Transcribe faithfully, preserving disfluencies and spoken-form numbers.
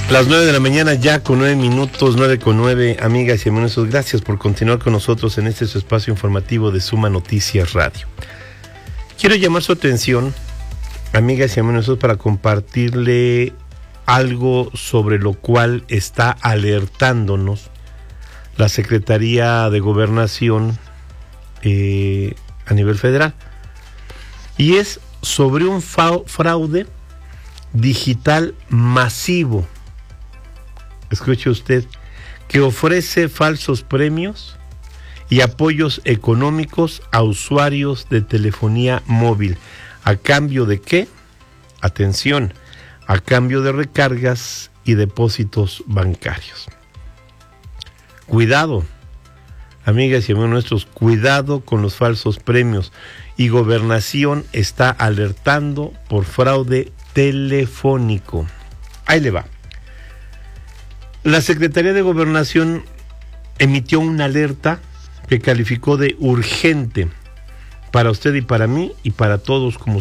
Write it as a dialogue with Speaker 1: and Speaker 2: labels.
Speaker 1: Las nueve de la mañana ya con nueve minutos, nueve con nueve, amigas y amigos, gracias por continuar con nosotros en este su espacio informativo de Suma Noticias Radio. Quiero llamar su atención, amigas y amigos, para compartirle algo sobre lo cual está alertándonos la Secretaría de Gobernación eh, a nivel federal. Y es sobre un fraude digital masivo. Escuche usted, que ofrece falsos premios y apoyos económicos a usuarios de telefonía móvil. ¿A cambio de qué? Atención, a cambio de recargas y depósitos bancarios. Cuidado, amigas y amigos nuestros, cuidado con los falsos premios. Y Gobernación está alertando por fraude telefónico. Ahí le va. La Secretaría de Gobernación emitió una alerta que calificó de urgente para usted y para mí y para todos como